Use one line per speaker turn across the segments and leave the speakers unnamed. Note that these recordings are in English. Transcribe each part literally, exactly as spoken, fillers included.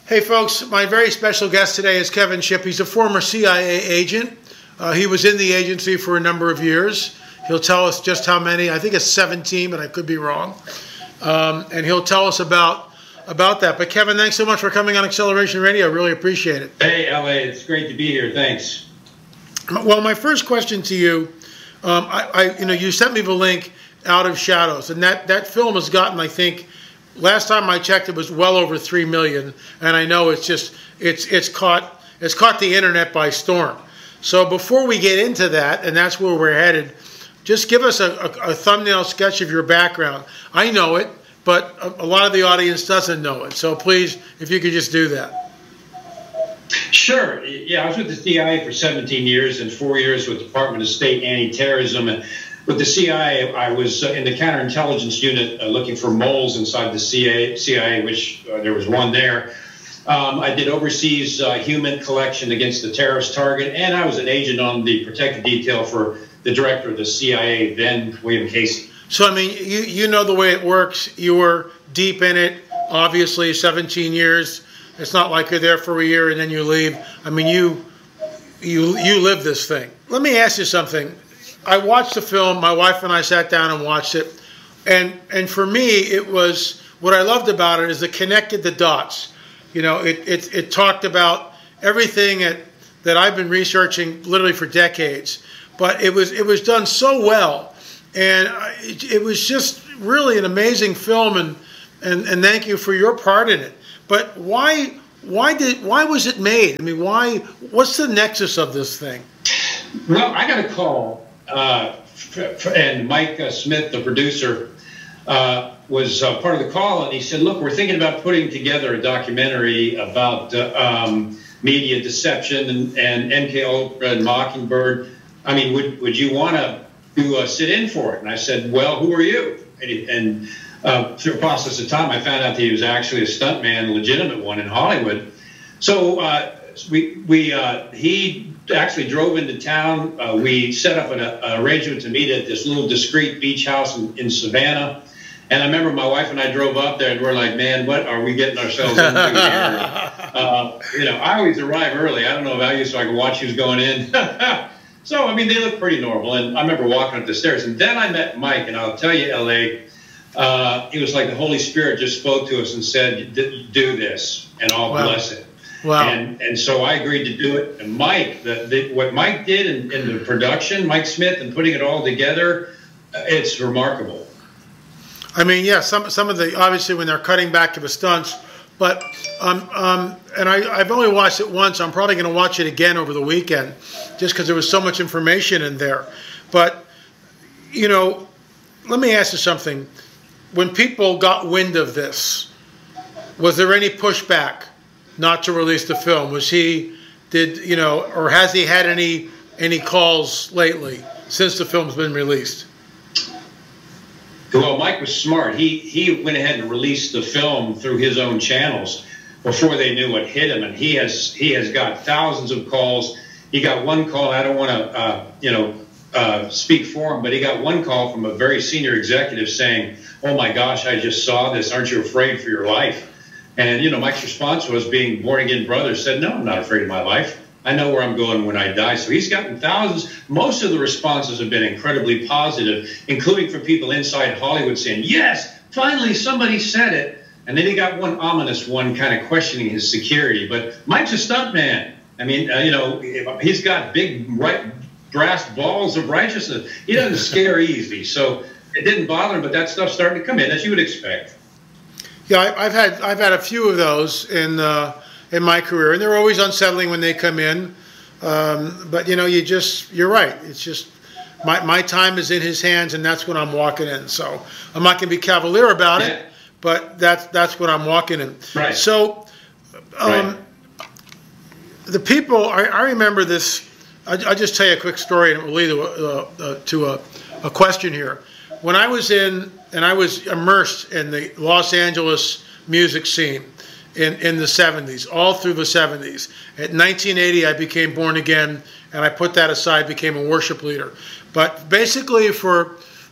Hey folks, my very special guest today is Kevin Shipp. He's a former C I A agent. Uh, he was in the agency for a number of years. He'll tell us just how many. I think it's seventeen, but I could be wrong. Um, and he'll tell us about about that. But Kevin, thanks so much for coming on Acceleration Radio. I really appreciate it.
Hey, L A, it's great to be here. Thanks.
Well, my first question to you, um, I, I, you know, you sent me the link, Out of Shadows, and that, that film has gotten, I think, last time I checked, it was well over three million, and I know it's just it's it's caught it's caught the internet by storm. So before we get into that, and that's where we're headed, just give us a, a, a thumbnail sketch of your background. I know it, but a, a lot of the audience doesn't know it. So please, if you could just do that.
Sure. Yeah, I was with the C I A for seventeen years and four years with the Department of State Anti-Terrorism. And with the C I A, I was uh, in the counterintelligence unit uh, looking for moles inside the C I A, which uh, there was one there. Um, I did overseas uh, human collection against the terrorist target, and I was an agent on the protective detail for the director of the C I A, then William Casey.
So, I mean, you, you know the way it works. You were deep in it, obviously, seventeen years. It's not like you're there for a year and then you leave. I mean, you you you live this thing. Let me ask you something. I watched the film. My wife and I sat down and watched it. And and for me, it was, what I loved about it is it connected the dots. You know, it it, it talked about everything that, that I've been researching literally for decades. But it was it was done so well. And it, it was just really an amazing film. And, and, and thank you for your part in it. But why why did why was it made? I mean, why? What's the nexus of this thing?
Well, I got a call. Uh, and Mike uh, Smith, the producer, uh, was uh, part of the call, and he said, look, we're thinking about putting together a documentary about uh, um, media deception and, and M K Ultra and Mockingbird. I mean, would would you want to to uh, sit in for it? And I said, well, who are you? And, he, and uh, through a process of time, I found out that he was actually a stuntman, a legitimate one in Hollywood. So uh, we we uh, he actually drove into town. Uh, we set up an, an arrangement to meet at this little discreet beach house in, in Savannah. And I remember my wife and I drove up there, and we're like, man, what are we getting ourselves into here? uh, you know, I always arrive early. I don't know about you, so I can watch who's going in. So, I mean, they look pretty normal. And I remember walking up the stairs. And then I met Mike, and I'll tell you, L A, uh, it was like the Holy Spirit just spoke to us and said, do this, and I'll
wow.
bless it.
Wow.
And and so I agreed to do it. And Mike, the, the, what Mike did in, in the production, Mike Smith, and putting it all together, it's remarkable.
I mean, yeah, some some of the, obviously when they're cutting back to the stunts, but, um, um, and I, I've only watched it once. I'm probably going to watch it again over the weekend just because there was so much information in there. But, you know, let me ask you something. When people got wind of this, was there any pushback not to release the film? Was he, did, you know, or has he had any any calls lately since the film's been released?
Well, Mike was smart. He he went ahead and released the film through his own channels before they knew what hit him, and he has he has got thousands of calls. He got one call. I don't want to uh, you know uh, speak for him, but he got one call from a very senior executive saying, "Oh my gosh, I just saw this. Aren't you afraid for your life?" And you know, Mike's response was, being born again brother, said, "No, I'm not afraid of my life. I know where I'm going when I die." So he's gotten thousands. Most of the responses have been incredibly positive, including from people inside Hollywood saying, yes, finally somebody said it. And then he got one ominous one kind of questioning his security. But Mike's a stuntman. I mean, uh, you know, he's got big right, brass balls of righteousness. He doesn't scare easy. So it didn't bother him, but that stuff's starting to come in, as you would expect.
Yeah, I, I've had I've had a few of those in uh, in my career, and they're always unsettling when they come in. Um, but you know, you just you're right. It's just my my time is in his hands, and that's what I'm walking in. So I'm not going to be cavalier about
yeah.
it, but that's that's what I'm walking in.
Right.
So um,
right.
the people, I, I remember this. I, I'll just tell you a quick story, and it will lead to, uh, uh, to a, a question here. When I was in, and I was immersed in the Los Angeles music scene in, in the seventies, all through the seventies. In nineteen eighty, I became born again, and I put that aside, became a worship leader. But basically for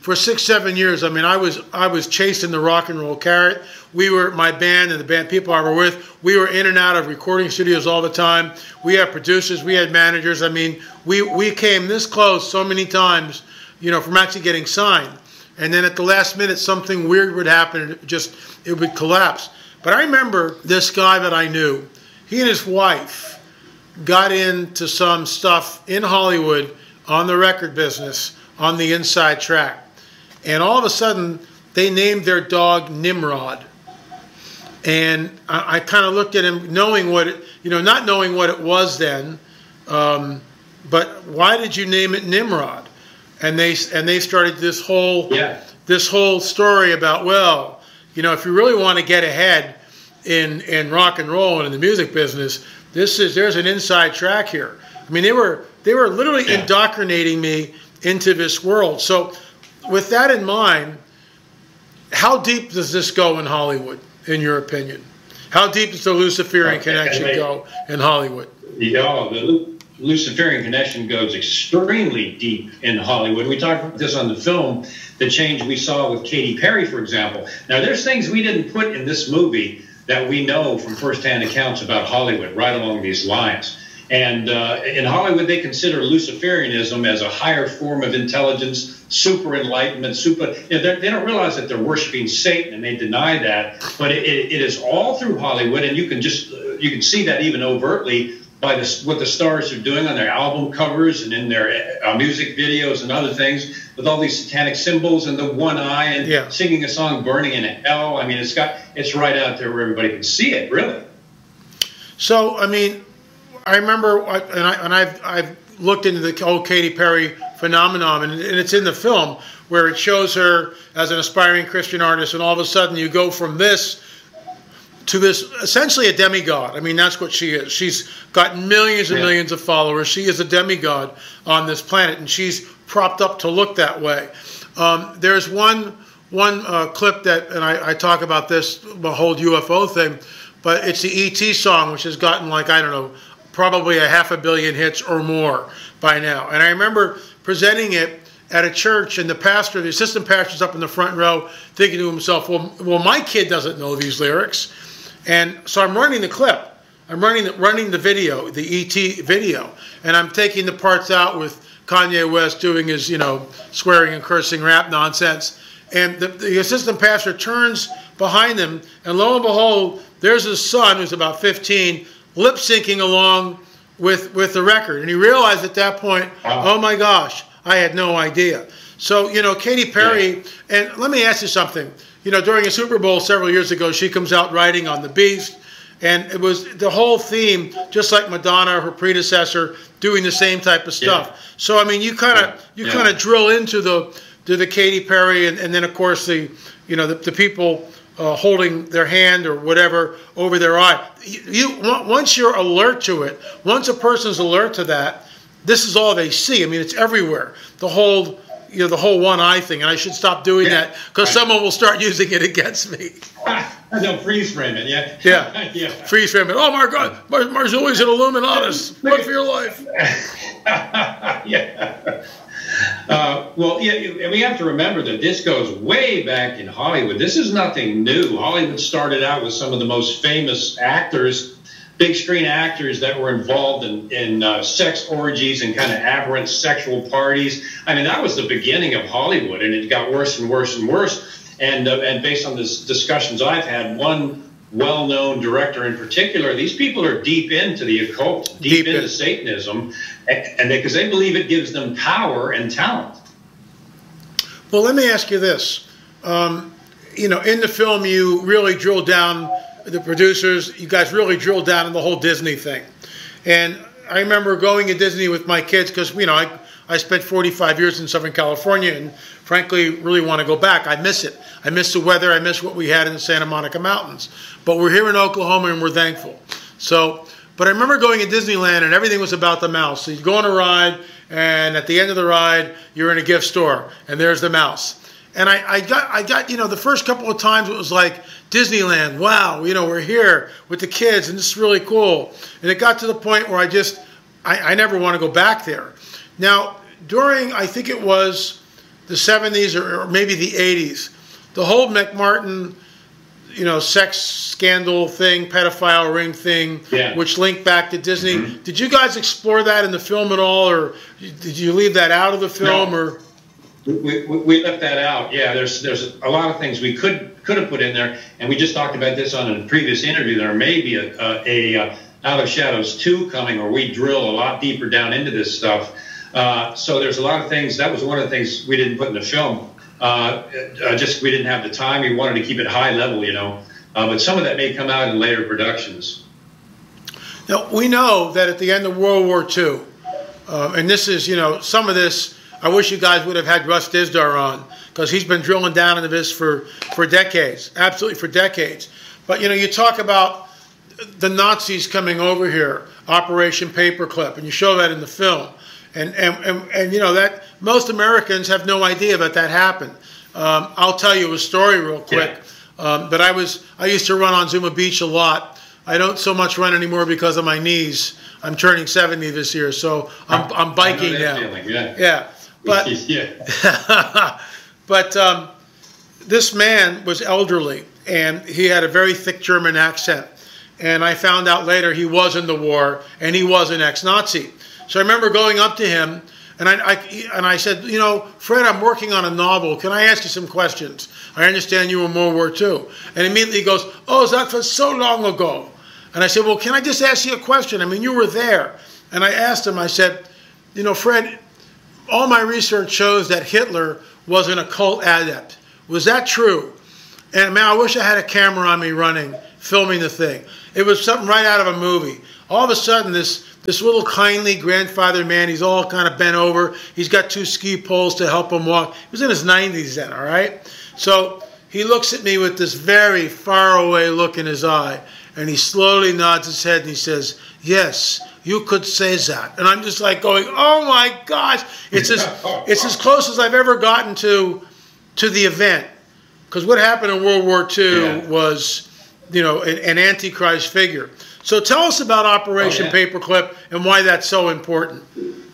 for six, seven years, I mean, I was I was chasing the rock and roll carrot. We were, my band and the band people I were with, we were in and out of recording studios all the time. We had producers, we had managers. I mean, we, we came this close so many times, you know, from actually getting signed. And then at the last minute, something weird would happen. It just, it would collapse. But I remember this guy that I knew, he and his wife got into some stuff in Hollywood on the record business, on the inside track. And all of a sudden, they named their dog Nimrod. And I, I kind of looked at him, knowing what it, you know, not knowing what it was then, um, but why did you name it Nimrod? And they and they started this whole
yeah.
this whole story about, well, you know, if you really want to get ahead in in rock and roll and in the music business, this is there's an inside track here. I mean, they were they were literally yeah. indoctrinating me into this world. So, with that in mind, how deep does this go in Hollywood, in your opinion? How deep does the Luciferian okay, connection they, go in Hollywood?
Yeah, the Luciferian connection goes extremely deep in Hollywood. We talked about this on the film, the change we saw with Katy Perry, for example. Now, there's things we didn't put in this movie that we know from firsthand accounts about Hollywood, right along these lines. And uh, in Hollywood, they consider Luciferianism as a higher form of intelligence, super enlightenment, super. You know, they don't realize that they're worshiping Satan, and they deny that. But it, it is all through Hollywood, and you can just you can see that even overtly by this, what the stars are doing on their album covers and in their uh, music videos and other things, with all these satanic symbols and the one eye and
yeah.
singing a song "Burning in Hell." I mean, it's got it's right out there where everybody can see it, really.
So, I mean. I remember, and, I, and I've, I've looked into the whole Katy Perry phenomenon, and, and it's in the film, where it shows her as an aspiring Christian artist, and all of a sudden you go from this to this, essentially a demigod. I mean, that's what she is. She's got millions and yeah. millions of followers. She is a demigod on this planet, and she's propped up to look that way. Um, there's one one uh, clip that, and I, I talk about this, the whole U F O thing, but it's the E T song, which has gotten like, I don't know, probably a half a billion hits or more by now. And I remember presenting it at a church, and the pastor, the assistant pastor's up in the front row, thinking to himself, well, well, my kid doesn't know these lyrics. And so I'm running the clip. I'm running the, running the video, the E T video, and I'm taking the parts out with Kanye West doing his, you know, swearing and cursing rap nonsense. And the, the assistant pastor turns behind him, and lo and behold, there's his son, who's about fifteen, lip syncing along with with the record. And he realized at that point, wow. oh my gosh, I had no idea. So, you know, Katy Perry, yeah. and let me ask you something. You know, during a Super Bowl several years ago, she comes out riding on the beast, and it was the whole theme, just like Madonna, her predecessor, doing the same type of stuff. Yeah. So, I mean, you kind of yeah. you yeah. kind of drill into the to the Katy Perry, and, and then of course the you know the, the people Uh, holding their hand or whatever over their eye. You, you once you're alert to it, once a person's alert to that, this is all they see. I mean, it's everywhere. The whole, you know, the whole one eye thing. And I should stop doing yeah. that because someone will start using it against me.
No, freeze frame it, yeah.
Yeah, yeah. Freeze frame it. Oh my God, Mar- Marzulli's an Illuminatus. Run for your life.
yeah. Uh, well, yeah, we have to remember that this goes way back in Hollywood. This is nothing new. Hollywood started out with some of the most famous actors, big screen actors that were involved in, in uh, sex orgies and kind of aberrant sexual parties. I mean, that was the beginning of Hollywood, and it got worse and worse and worse. And uh, and based on the discussions I've had, one well-known director in particular, these people are deep into the occult, deep, deep into in. Satanism, and because they, they believe it gives them power and talent.
Well, let me ask you this. Um, you know, in the film, you really drill down, the producers, you guys really drill down in the whole Disney thing. And I remember going to Disney with my kids because, you know, I, I spent forty-five years in Southern California and frankly really want to go back. I miss it. I miss the weather. I miss what we had in the Santa Monica Mountains. But we're here in Oklahoma and we're thankful. So, but I remember going to Disneyland and everything was about the mouse. So you go on a ride and at the end of the ride, you're in a gift store and there's the mouse. And I, I got, I got, you know, the first couple of times it was like Disneyland. Wow, you know, we're here with the kids and this is really cool. And it got to the point where I just, I, I never want to go back there. Now, during, I think it was the seventies or, or maybe the eighties, the whole McMartin, you know, sex scandal thing, pedophile ring thing,
yeah.
which linked back to Disney.
Mm-hmm.
Did you guys explore that in the film at all, or did you leave that out of the film?
No.
Or
we, we, we left that out. Yeah, there's there's a lot of things we could could have put in there, and we just talked about this on a previous interview. There may be a, a, a Out of Shadows two coming, where we drill a lot deeper down into this stuff. Uh, so there's a lot of things. That was one of the things we didn't put in the film. Uh, uh, just we didn't have the time. We wanted to keep it high level, you know. Uh, but some of that may come out in later productions.
Now, we know that at the end of World War Two, uh, and this is, you know, some of this, I wish you guys would have had Russ Dizdar on, because he's been drilling down into this for, for decades, absolutely for decades. But, you know, you talk about the Nazis coming over here, Operation Paperclip, and you show that in the film. And, and, and, and, you know, that most Americans have no idea that that happened. Um, I'll tell you a story real quick. Yeah. Um, but I was I used to run on Zuma Beach a lot. I don't so much run anymore because of my knees. I'm turning seventy this year, so I'm, I'm biking now.
Feeling, yeah.
yeah. But,
yeah.
but um, this man was elderly, and he had a very thick German accent. And I found out later he was in the war, and he was an ex-Nazi. So I remember going up to him, and I, I, and I said, you know, Fred, I'm working on a novel. Can I ask you some questions? I understand you were in World War Two. And immediately he goes, oh, is that for so long ago? And I said, well, can I just ask you a question? I mean, you were there. And I asked him, I said, you know, Fred, all my research shows that Hitler was an occult adept. Was that true? And man, I wish I had a camera on me running, filming the thing. It was something right out of a movie. All of a sudden, this this little kindly grandfather man, he's all kind of bent over. He's got two ski poles to help him walk. He was in his nineties then, all right? So he looks at me with this very faraway look in his eye, and he slowly nods his head and he says, yes, you could say that. And I'm just like going, oh my gosh. It's as, it's as close as I've ever gotten to, to the event. Because what happened in World War Two yeah. was, you know, an, an antichrist figure. So tell us about Operation oh, yeah. Paperclip and why that's so important.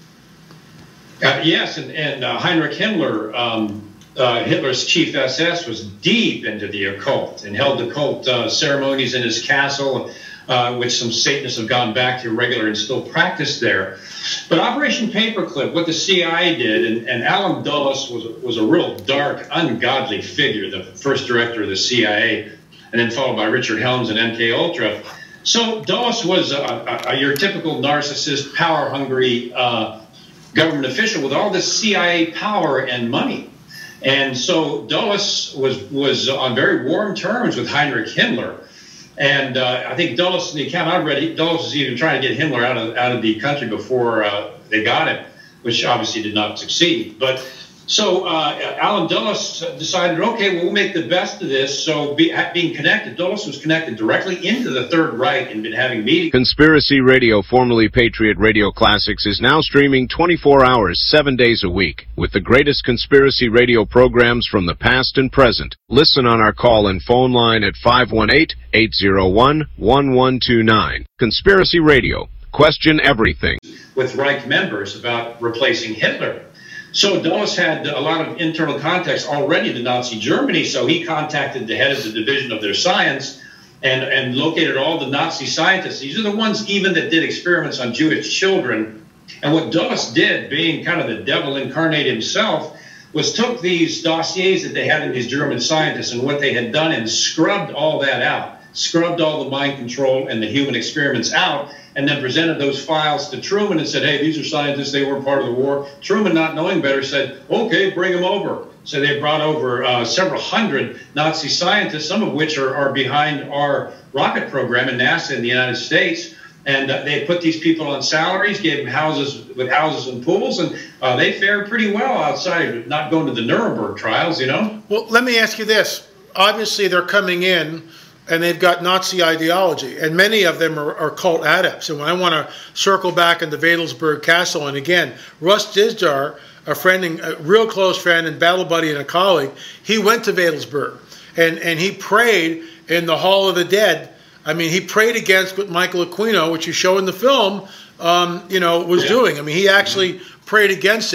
Uh, yes, and, and uh, Heinrich Himmler, um, uh, Hitler's chief S S, was deep into the occult and held occult uh, ceremonies in his castle, uh, which some Satanists have gone back to regular and still practice there. But Operation Paperclip, what the C I A did, and, and Allen Dulles was, was a real dark, ungodly figure, the first director of the C I A, and then followed by Richard Helms and M K Ultra. So Dulles was a, a, a, your typical narcissist, power-hungry uh, government official with all this C I A power and money. And so Dulles was, was on very warm terms with Heinrich Himmler. And uh, I think Dulles, in the account I've read, Dulles was even trying to get Himmler out of, out of the country before uh, they got him, which obviously did not succeed. But so uh, Allen Dulles decided, okay, well, we'll make the best of this. So be, being connected, Dulles was connected directly into the Third Reich and been having meetings.
Conspiracy Radio, formerly Patriot Radio Classics, is now streaming twenty-four hours, seven days a week, with the greatest conspiracy radio programs from the past and present. Listen on our call and phone line at five one eight, eight zero one, one one two nine. Conspiracy Radio. Question everything.
With Reich members about replacing Hitler. So Dulles had a lot of internal contacts already to Nazi Germany, so he contacted the head of the division of their science and, and located all the Nazi scientists. These are the ones even that did experiments on Jewish children. And what Dulles did, being kind of the devil incarnate himself, was took these dossiers that they had in these German scientists and what they had done and scrubbed all that out, scrubbed all the mind control and the human experiments out, and then presented those files to Truman and said, hey, these are scientists, they weren't part of the war. Truman, not knowing better, said, okay, bring them over. So they brought over uh, several hundred Nazi scientists, some of which are, are behind our rocket program in NASA in the United States. And uh, they put these people on salaries, gave them houses with houses and pools, and uh, they fared pretty well outside, not going to the Nuremberg trials, you know? Well,
let me ask you this. Obviously, they're coming in, and they've got Nazi ideology, and many of them are, are cult adepts. And when I want to circle back into Wedelsburg Castle, and again, Russ Dizdar, a friend, and, a real close friend and battle buddy and a colleague, he went to Wedelsburg, and, and he prayed in the Hall of the Dead. I mean, he prayed against what Michael Aquino, which you show in the film, um, you know, was yeah. doing. I mean, he actually prayed against it.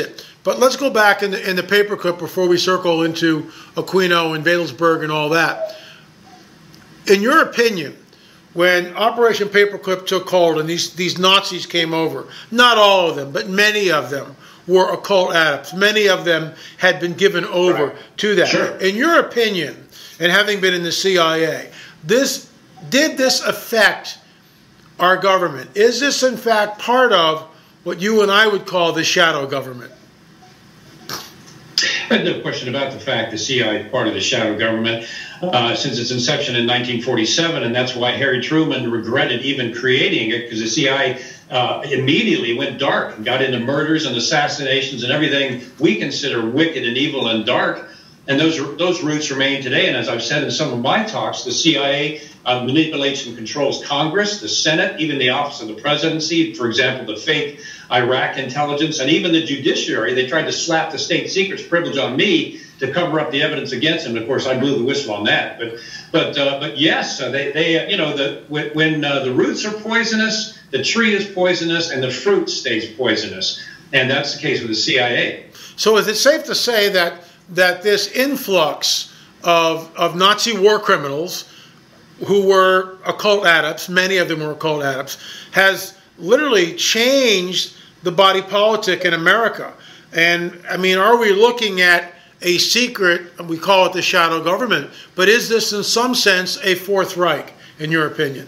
But let's go back in the, in the paperclip before we circle into Aquino and Wedelsberg and all that. In your opinion, when Operation Paperclip took hold and these, these Nazis came over, not all of them, but many of them were occult adepts. Many of them had been given over right. to that.
Sure.
In your opinion, and having been in the C I A, this did this affect our government? Is this, in fact, part of what you and I would call the shadow government?
There's no question about the fact the C I A is part of the shadow government uh, since its inception in nineteen forty-seven, and that's why Harry Truman regretted even creating it, because the C I A uh, immediately went dark and got into murders and assassinations and everything we consider wicked and evil and dark. And those those roots remain today. And as I've said in some of my talks, the C I A uh, manipulates and controls Congress, the Senate, even the office of the presidency, for example, the fake Iraq intelligence, and even the judiciary. They tried to slap the state secrets privilege on me to cover up the evidence against him. Of course, I blew the whistle on that. But but uh, but yes, uh, they they uh, you know the when, when uh, the roots are poisonous, the tree is poisonous, and the fruit stays poisonous. And that's the case with the C I A.
So is it safe to say that that this influx of of Nazi war criminals who were occult adepts, many of them were occult adepts, has literally changed the body politic in America? And I mean, are we looking at a secret, we call it the shadow government, but is this in some sense a Fourth Reich, in your opinion?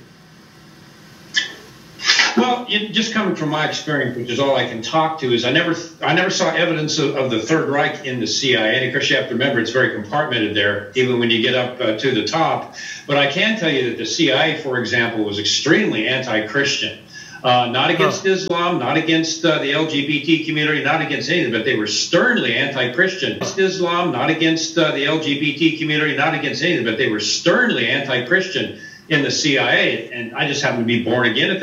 Well, it, just coming from my experience, which is all I can talk to, is I never I never saw evidence of, of the Third Reich in the C I A. And of course, you have to remember it's very compartmented there, even when you get up uh, to the top. But I can tell you that the C I A, for example, was extremely anti-Christian. Uh, not against Islam, not against uh, the L G B T community, not against anything, but they were sternly anti-Christian. Against Islam, not against uh, the L G B T community, not against anything, but they were sternly anti-Christian in the C I A. And I just happened to be born again at the